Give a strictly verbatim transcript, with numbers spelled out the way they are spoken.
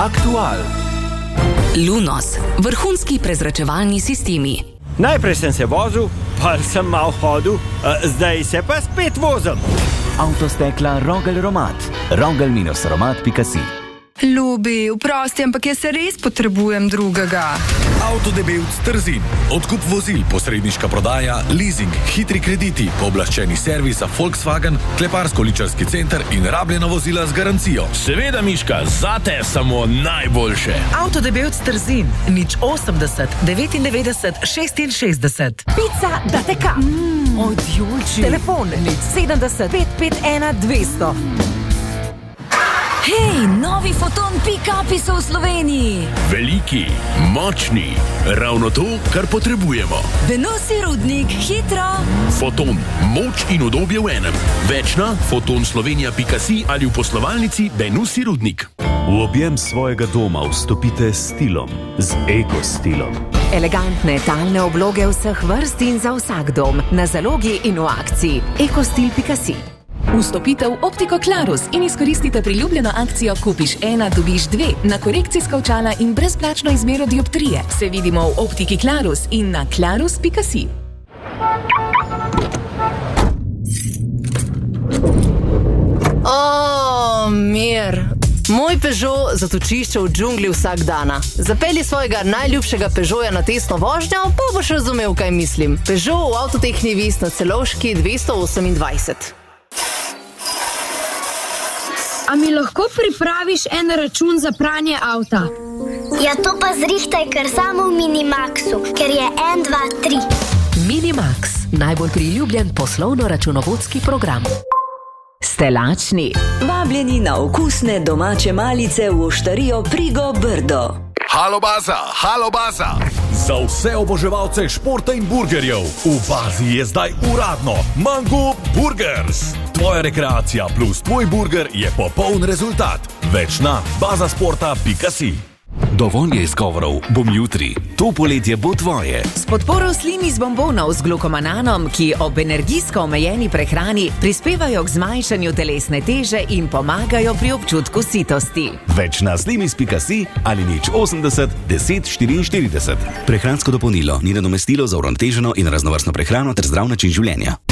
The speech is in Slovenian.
Aktual. Lunos, vrhunski prezračevalni sistemi. Najprej sem se vozil, pa sem mal hodil, zdaj se pa spet vozim. Avtostekla Rogel Romat. rogel romat pika si. Ljubi, vprosti, ampak jaz se res potrebujem drugega. Avtodebevc Trzin. Odkup vozil, posredniška prodaja, leasing, hitri krediti, pooblaščeni servis za Volkswagen, kleparsko-ličarski center in rabljena vozila z garancijo. Seveda, Miška, zate samo najboljše. Avtodebevc Trzin. nič osemdeset, devetindevetdeset, šestinšestdeset. Pica da te ka. Mm, odjoči. Telefon nič sedemdeset, pet pet ena, dvesto. Hej, novi Foton pick-upi so v Sloveniji. Veliki, močni, ravno to, kar potrebujemo. Benosi Rudnik, hitro. Foton, moč in udobje v enem. Več na foton slovenija pika si ali v poslovalnici Benosi Rudnik. V objem svojega doma vstopite s stilom, z ekostilom. Elegantne talne obloge vseh vrst in za vsak dom, na zalogi in v akciji. ekostil pika si. Vstopite v Optiko Klarus in izkoristite priljubljeno akcijo Kupiš ena, dobiš dve na korekcijska očala in brezplačno izmero dioptrije. Se vidimo v Optiki Klarus in na klarus pika si. O, mir. Moj Peugeot zatočišče v džungli vsak dana. Zapelji svojega najljubšega Peugeota na testno vožnjo, pa boš razumel, kaj mislim. Peugeot v Avtotehni Vis na Celovški dvesto osemindvajset. A mi lahko pripraviš en račun za pranje avta? Ja, to pa zrihtaj kar samo v Minimaxu, ker je en, dva, tri. Minimax, najbolj priljubljen poslovno-računovodski program. Ste lačni? Vabljeni na okusne domače malice v oštarijo Prigo Brdo. Halo baza, halo baza. Za vse oboževalce športa in burgerjev, v bazi je zdaj uradno Mango Burgers. Tvoja rekreacija plus tvoj burger je popoln rezultat. Več na bazasporta pika si. Dovolj je izgovorov, bom jutri. To poletje bo tvoje. S podporo Slimis bombonov z glukomananom, ki ob energijsko omejeni prehrani prispevajo k zmanjšanju telesne teže in pomagajo pri občutku sitosti. Več na slimis pika si ali nič osemdeset, deset štiriinštirideset. Prehransko dopolnilo ni nadomestilo za uravnoteženo in raznovrstno prehrano ter zdrav način življenja.